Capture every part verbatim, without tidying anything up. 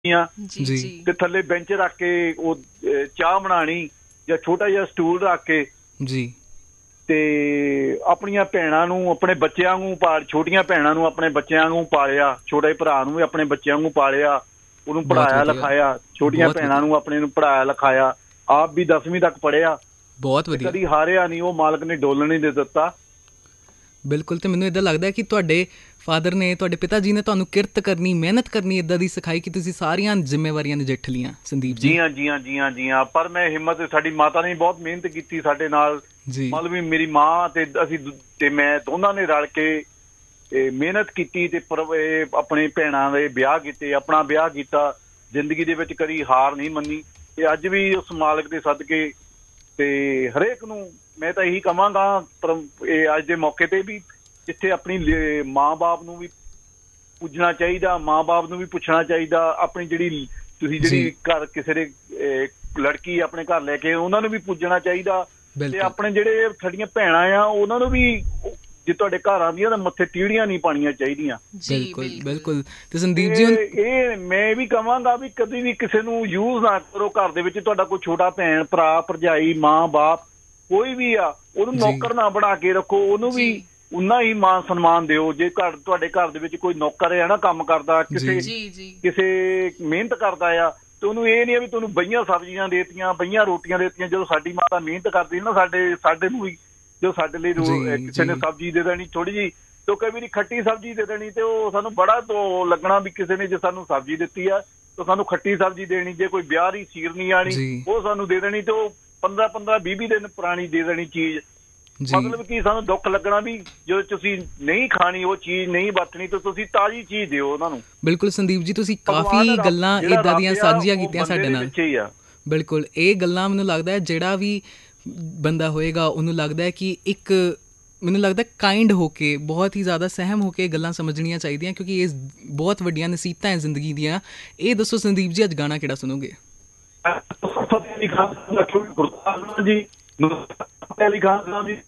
ਆ ਜੀ ਜੀ ਤੇ ਥੱਲੇ ਬੈਂਚ ਰੱਖ ਕੇ ਉਹ ਅਹ, ਚਾਹ ਬਣਾਉਣੀ ਜਾਂ ਛੋਟਾ ਜਿਹਾ ਸਟੂਲ ਰੱਖ ਕੇ ਜੀ ਤੇ ਆਪਣੀਆਂ ਭੈਣਾਂ ਨੂੰ ਆਪਣੇ ਬੱਚਿਆਂ ਨੂੰ ਪਾਲ ਛੋਟੀਆਂ ਭੈਣਾਂ ਨੂੰ ਆਪਣੇ ਬੱਚਿਆਂ ਨੂੰ ਪਾਲਿਆ, ਛੋਟੇ ਭਰਾ ਨੂੰ ਵੀ ਆਪਣੇ ਬੱਚਿਆਂ ਨੂੰ ਪਾਲਿਆ, ਉਹਨੂੰ ਬਹੁਤ ਪੜ੍ਹਾਇਆ ਵਧੀਆ। ਲਿਖਾਇਆ, ਛੋਟੀਆਂ ਬਹੁਤ ਭੈਣਾਂ ਵਧੀਆ। ਨੂੰ ਆਪਣੇ ਨੂੰ ਪੜ੍ਹਾਇਆ ਲਿਖਾਇਆ, ਆਪ ਵੀ ਦਸਵੀਂ ਤੱਕ ਪੜ੍ਹਿਆ, ਬਹੁਤ ਤੇ ਵਧੀਆ। ਕਦੀ ਹਾਰਿਆ ਨਹੀਂ, ਉਹ ਮਾਲਕ ਨੇ ਡੋਲਣ ਨਹੀਂ ਦੇ ਦਿੱਤਾ। ਬਿਲਕੁਲ। ਤੇ ਮੈਨੂੰ ਇੱਦਾਂ ਲੱਗਦਾ ਕਿ ਤੁਹਾਡੇ ਫਾਦਰ ਨੇ, ਤੁਹਾਡੇ ਪਿਤਾ ਜੀ ਨੇ ਤੁਹਾਨੂੰ ਕਿਰਤ ਕਰਨੀ, ਮਿਹਨਤ ਕਰਨੀ ਇੱਦਾਂ ਦੀ ਸਿਖਾਈ ਕਿ ਤੁਸੀਂ ਸਾਰੀਆਂ ਜ਼ਿੰਮੇਵਾਰੀਆਂ ਨਜਿੱਠ ਲੀਆਂ। ਸੰਦੀਪ ਜੀ ਜੀ ਹਾਂ ਜੀ ਹਾਂ ਜੀ ਹਾਂ ਜੀ ਹਾਂ ਪਰ ਮੈਂ ਹਿੰਮਤ, ਸਾਡੀ ਮਾਤਾ ਨੇ ਬਹੁਤ ਮਿਹਨਤ ਕੀਤੀ ਸਾਡੇ ਨਾਲ, ਜੀ ਮਤਲਬ ਵੀ ਮੇਰੀ ਮਾਂ ਤੇ ਅਸੀਂ ਦ- ਤੇ ਮੈਂ ਦੋਨਾਂ ਨੇ ਰਲ ਕੇ ਇਹ ਮਿਹਨਤ ਕੀਤੀ ਤੇ ਪਰ ਇਹ ਆਪਣੇ ਭੈਣਾਂ ਦੇ ਵਿਆਹ ਕੀਤੇ, ਆਪਣਾ ਵਿਆਹ ਕੀਤਾ, ਜ਼ਿੰਦਗੀ ਦੇ ਵਿੱਚ ਕਦੀ ਹਾਰ ਨਹੀਂ ਮੰਨੀ। ਤੇ ਅੱਜ ਵੀ ਉਸ ਮਾਲਕ ਦੇ ਸਦਕੇ ਤੇ ਹਰੇਕ ਨੂੰ ਮੈਂ ਤਾਂ ਇਹੀ ਕਹਾਂਗਾ, ਪਰ ਇਹ ਅੱਜ ਦੇ ਮੌਕੇ ਤੇ ਵੀ ਜਿੱਥੇ ਆਪਣੀ ਲੇ- ਮਾਂ ਬਾਪ ਨੂੰ ਵੀ ਪੁੱਜਣਾ ਚਾਹੀਦਾ, ਮਾਂ ਬਾਪ ਨੂੰ ਵੀ ਪੁੱਛਣਾ ਚਾਹੀਦਾ, ਆਪਣੀ ਜਿਹੜੀ ਤੁਸੀਂ ਜਿਹੜੀ ਜੀ। ਘਰ ਕਿਸੇ ਦੇ ਅਹ, ਲੜਕੀ ਆਪਣੇ ਘਰ ਲੈ ਕੇ ਉਹਨਾਂ ਨੂੰ ਵੀ ਪੁੱਜਣਾ ਚਾਹੀਦਾ। ਤੇ ਬਿਲਕੁਲ ਆਪਣੇ ਜਿਹੜੇ ਸਾਡੀਆਂ ਭੈਣਾਂ ਆ ਉਹਨਾਂ ਨੂੰ ਵੀ ਜੇ ਤੁਹਾਡੇ ਘਰ ਆਉਂਦੀਆਂ ਤਾਂ ਮੱਥੇ ਟੀੜੀਆਂ ਨਹੀਂ ਪਾਣੀਆਂ ਚਾਹੀਦੀਆਂ। ਜੀ ਬਿਲਕੁਲ ਬਿਲਕੁਲ ਬਿਲਕੁਲ। ਤੇ ਸੰਦੀਪ ਜੀ ਹੁਣ ਇਹ ਇਹ ਮੈਂ ਵੀ ਕਹਾਂਗਾ ਵੀ ਕਦੀ ਵੀ ਕਿਸੇ ਨੂੰ ਯੂਜ਼ ਨਾ ਕਰੋ। ਘਰ ਦੇ ਵਿੱਚ ਤੁਹਾਡਾ ਕੋਈ ਛੋਟਾ ਭੈਣ ਭਰਾ ਭਰਜਾਈ ਮਾਂ ਬਾਪ ਕੋਈ ਵੀ ਆ, ਉਹਨੂੰ ਜੀ। ਨੌਕਰ ਨਾ ਬਣਾ ਕੇ ਰੱਖੋ, ਉਹਨੂੰ ਵੀ ਜੀ। ਉਨਾ ਹੀ ਮਾਨ ਸਨਮਾਨ ਦਿਓ। ਜੇ ਘਰ ਤੁਹਾਡੇ ਘਰ ਦੇ ਵਿੱਚ ਕੋਈ ਨੌਕਰ ਹੈ ਨਾ, ਕੰਮ ਕਰਦਾ, ਕਿਸੇ ਜੀ ਜੀ ਕਿਸੇ ਮਿਹਨਤ ਕਰਦਾ ਆ, ਤੇ ਉਹਨੂੰ ਇਹ ਨਹੀਂ ਆ ਵੀ ਤੁਹਾਨੂੰ ਬਈਆਂ ਸਬਜ਼ੀਆਂ ਦੇਤੀਆਂ, ਬਈਆਂ ਰੋਟੀਆਂ ਦੇਤੀਆਂ। ਜਦੋਂ ਸਾਡੀ ਮਾਤਾ ਮਿਹਨਤ ਕਰਦੀ ਨਾ, ਸਾਡੇ ਸਾਡੇ ਨੂੰ ਵੀ ਜੋ ਸਾਡੇ ਲਈ ਰੋ- ਜੀ, ਅਹ ਕਿਸੇ ਨੇ ਜੀ। ਸਬਜ਼ੀ ਦੇ ਦੇਣੀ ਥੋੜੀ ਜਿਹੀ, ਤੇ ਕਈ ਵਾਰੀ ਖੱਟੀ ਸਬਜ਼ੀ ਦੇ ਦੇਣੀ, ਤੇ ਉਹ ਸਾਨੂੰ ਬੜਾ ਤੋਂ ਲੱਗਣਾ ਵੀ ਕਿਸੇ ਨੇ ਜੇ ਸਾਨੂੰ ਸਬਜ਼ੀ ਦਿੱਤੀ ਆ ਤਾਂ ਸਾਨੂੰ ਖੱਟੀ ਸਬਜ਼ੀ ਦੇਣੀ। ਜੇ ਕੋਈ ਵਿਆਹ ਦੀ ਸੀਰਨੀ ਆਣੀ ਜੀ। ਉਹ ਸਾਨੂੰ ਦੇ ਦੇਣੀ, ਤੇ ਉਹ ਪੰਦਰਾਂ ਪੰਦਰਾਂ ਵੀਹ ਵੀਹ ਦਿਨ ਪੁਰਾਣੀ ਦੇ ਦੇਣੀ ਚੀਜ਼। ਜੀ ਮਤਲਬ ਕਿ ਸਾਨੂੰ ਦੁੱਖ ਲੱਗਣਾ ਵੀ ਜਦੋਂ ਤੁਸੀਂ ਨਹੀਂ ਖਾਣੀ ਉਹ ਚੀਜ਼ ਨਹੀਂ ਵਰਤਣੀ ਤਾਂ ਤੁਸੀਂ ਤਾਜ਼ੀ ਚੀਜ਼ ਦਿਓ ਉਹਨਾਂ ਨੂੰ। ਬਿਲਕੁਲ ਸੰਦੀਪ ਜੀ, ਤੁਸੀਂ ਭਗਵਾਨ ਕਾਫੀ ਰੱਬ- ਗੱਲਾਂ ਜਿਹੜਾ ਇੱਦਾਂ ਦੀਆਂ ਰੱਬ ਆ, ਸਾਂਝੀਆਂ ਉਹ ਕੀਤੀਆਂ ਬੰਦੇ ਸਾਡੇ ਦੇ ਨਾਲ। ਵਿੱਚ ਹੀ ਆ। ਬਿਲਕੁਲ ਇਹ ਗੱਲਾਂ ਮੈਨੂੰ ਲੱਗਦਾ ਹੈ ਜਿਹੜਾ ਵੀ ਬੰਦਾ ਹੋਏਗਾ ਉਹਨੂੰ ਲੱਗਦਾ ਹੈ ਕਿ ਇੱਕ ਮੈਨੂੰ ਲੱਗਦਾ ਕਾਈਂਡ ਹੋ ਕੇ, ਬਹੁਤ ਹੀ ਜ਼ਿਆਦਾ ਸਹਿਮ ਹੋ ਕੇ ਗੱਲਾਂ ਸਮਝਣੀਆਂ ਚਾਹੀਦੀਆਂ, ਕਿਉਂਕਿ ਇਹ ਬਹੁਤ ਵੱਡੀਆਂ ਨਸੀਹਤਾਂ ਹੈ ਜ਼ਿੰਦਗੀ ਦੀਆਂ। ਇਹ ਦੱਸੋ ਸੰਦੀਪ ਜੀ, ਅੱਜ ਗਾਣਾ ਕਿਹੜਾ ਸੁਣੋਗੇ? ਫਤਿਹ ਅਲੀ ਖਾਨ ਦਾ ਗੁਰਦਾਸ ਜੀ, ਫਤਿਹ ਅਲੀ ਖਾਨ ਸਾਹਿਬ ਜੀ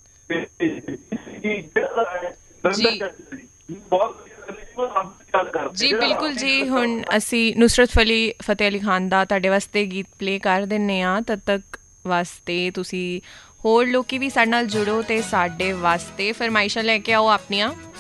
ਜੀ ਬਿਲਕੁਲ ਜੀ। ਹੁਣ ਅਸੀਂ ਨੁਸਰਤ ਫਲੀ ਫਤਿਹ ਅਲੀ ਖਾਨ ਦਾ ਤੁਹਾਡੇ ਵਾਸਤੇ ਗੀਤ ਪਲੇ ਕਰ ਦਿੰਦੇ ਹਾਂ। ਤਦ ਤੱਕ ਵਾਸਤੇ ਤੁਸੀਂ ਹੋਰ ਲੋਕੀ ਵੀ ਸਾਡੇ ਨਾਲ ਜੁੜੋ ਤੇ ਸਾਡੇ ਵਾਸਤੇ ਫਰਮਾਇਸ਼ਾਂ ਲੈ ਕੇ ਆਓ ਆਪਣੀਆਂ।